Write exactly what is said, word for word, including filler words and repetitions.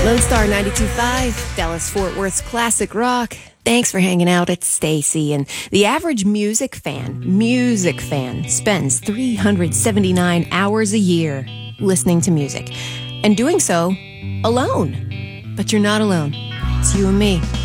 Lone Star ninety-two point five, Dallas-Fort Worth's classic rock. Thanks for hanging out. It's Stacy. And the average music fan, music fan, spends three hundred seventy-nine hours a year listening to music. And doing so alone. But you're not alone. It's you and me.